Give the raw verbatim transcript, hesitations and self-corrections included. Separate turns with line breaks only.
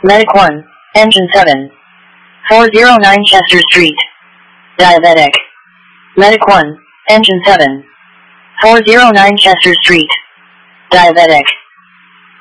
Medic one, Engine seven. four oh nine Chester Street. Diabetic. Medic one, Engine seven. four oh nine Chester Street. Diabetic.